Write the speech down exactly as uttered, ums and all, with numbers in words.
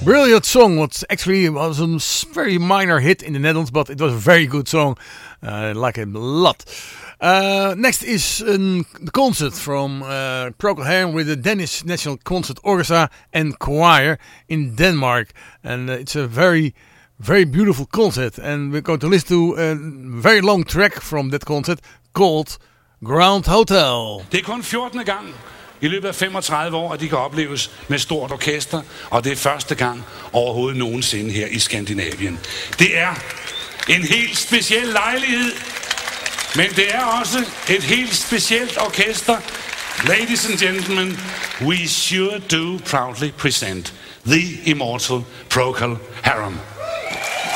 Brilliant song. What actually was a very minor hit in the Netherlands, but it was a very good song. Uh, I like it a lot. Uh, next is a concert from uh, Procol Harum with the Danish National Concert Orchestra and Choir in Denmark. And uh, it's a very, very beautiful concert. And we're going to listen to a very long track from that concert called Grand Hotel. Det er kun fjortende gang i løbet af femogtredive år, at de kan opleves med stort orkester, og det er første gang overhovedet nogensinde her i Skandinavien. Det er en helt speciel lejlighed, men det er også et helt specielt orkester. Ladies and gentlemen, we sure do proudly present the immortal Procol Harum.